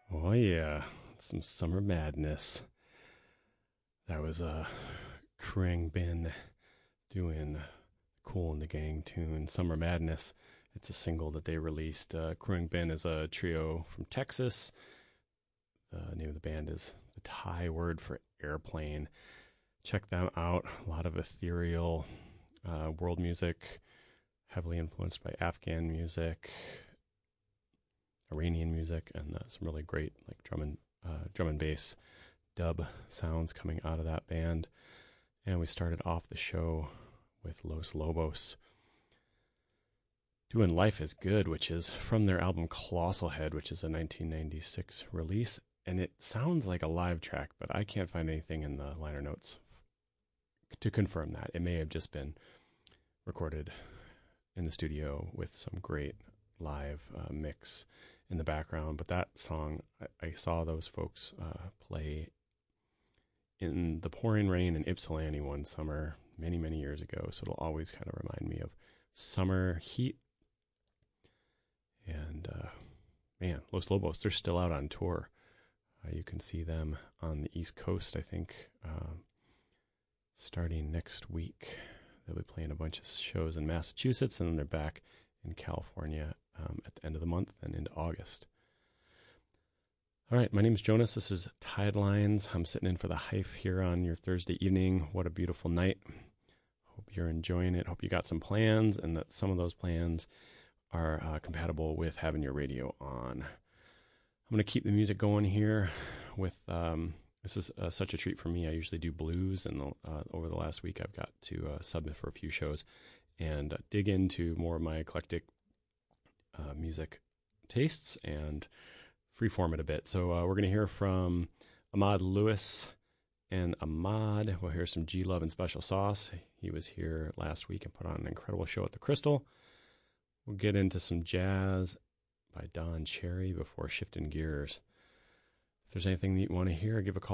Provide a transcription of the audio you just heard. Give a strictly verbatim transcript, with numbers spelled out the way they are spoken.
Oh yeah, some summer madness. That was uh, Khruangbin doing Cool in the Gang tune Summer Madness. It's a single that they released. Uh, Khruangbin is a trio from Texas. The name of the band is the Thai word for airplane. Check them out. A lot of ethereal uh, world music, heavily influenced by Afghan music, Iranian music, and uh, some really great like drum and uh, drum and bass dub sounds coming out of that band. And we started off the show with Los Lobos doing Life is Good, which is from their album Colossal Head, which is a nineteen ninety-six release. And it sounds like a live track, but I can't find anything in the liner notes to confirm that. It may have just been recorded in the studio with some great live uh, mix in the background. But that song, I, I saw those folks uh, play in the pouring rain in Ypsilanti one summer many, many years ago. So it'll always kind of remind me of summer heat. And uh, man, Los Lobos, they're still out on tour. Uh, you can see them on the East Coast, I think, uh, starting next week. They'll be playing a bunch of shows in Massachusetts, and then they're back in California um, at the end of the month and into August. All right, my name is Jonas. This is Tidelines. I'm sitting in for the Hype here on your Thursday evening. What a beautiful night. Hope you're enjoying it. Hope you got some plans and that some of those plans are uh, compatible with having your radio on. I'm going to keep the music going here with, um, this is uh, such a treat for me. I usually do blues, and uh, over the last week I've got to uh, submit for a few shows and uh, dig into more of my eclectic uh, music tastes and freeform it a bit. So uh, we're going to hear from Ahmad Lewis and Ahmad. We'll hear some G Love and Special Sauce. He was here last week and put on an incredible show at the Crystal. We'll get into some jazz by Don Cherry before shifting gears. If there's anything that you want to hear, give a call.